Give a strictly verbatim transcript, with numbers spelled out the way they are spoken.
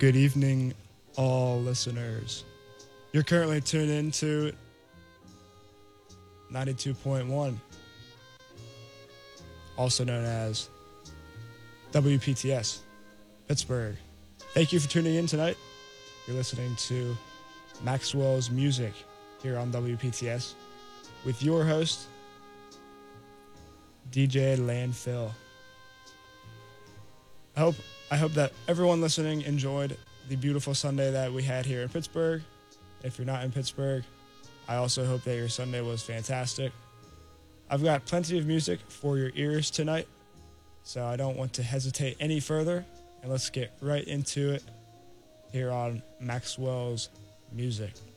Good evening, all listeners. You're currently tuned into ninety-two point one, also known as W P T S, Pittsburgh. Thank you for tuning in tonight. You're listening to Maxwell's Music here on W P T S with your host, D J Landfill. I hope I hope that everyone listening enjoyed the beautiful Sunday that we had here in Pittsburgh. If you're not in Pittsburgh, I also hope that your Sunday was fantastic. I've got plenty of music for your ears tonight, so I don't want to hesitate any further, and let's get right into it here on Maxwell's Music.